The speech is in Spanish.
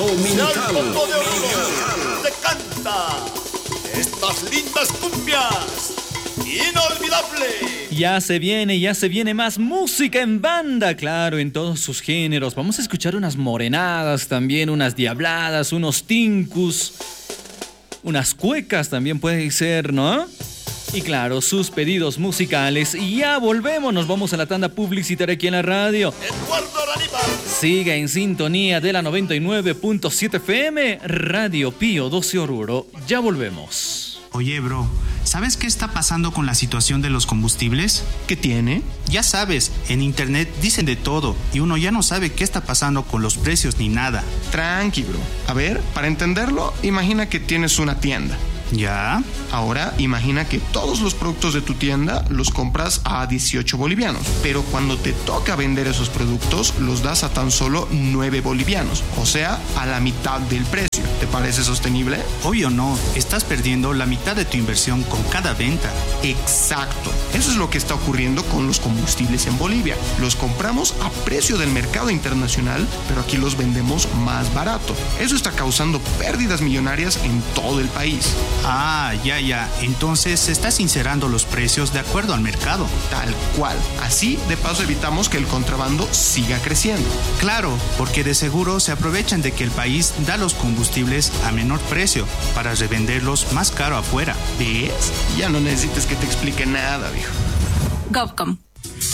Dominical. Te canta estas lindas cumbias. Inolvidable. Ya se viene más música en banda, claro, en todos sus géneros. Vamos a escuchar unas morenadas también, unas diabladas, unos tincus, unas cuecas también puede ser, ¿no? Y claro, sus pedidos musicales. Y ya volvemos, nos vamos a la tanda publicitaria aquí en la radio. Eduardo Aníbal. Siga en sintonía de la 99.7 FM, Radio Pío 12 Oruro. Ya volvemos. Oye, bro, ¿sabes qué está pasando con la situación de los combustibles? ¿Qué tiene? Ya sabes, en internet dicen de todo y uno ya no sabe qué está pasando con los precios ni nada. Tranqui, bro. A ver, para entenderlo, imagina que tienes una tienda. ¿Ya? Ahora imagina que todos los productos de tu tienda los compras a 18 bolivianos, pero cuando te toca vender esos productos los das a tan solo 9 bolivianos, o sea, a la mitad del precio. ¿Te parece sostenible? Obvio no, estás perdiendo la mitad de tu inversión con cada venta. Exacto, eso es lo que está ocurriendo con los combustibles en Bolivia. Los compramos a precio del mercado internacional, pero aquí los vendemos más barato. Eso está causando pérdidas millonarias en todo el país. Ah, ya. Entonces se está sincerando los precios de acuerdo al mercado. Tal cual. Así, de paso, evitamos que el contrabando siga creciendo. Claro, porque de seguro se aprovechan de que el país da los combustibles a menor precio para revenderlos más caro afuera. ¿Ves? Ya no necesitas que te explique nada, viejo. GovCom,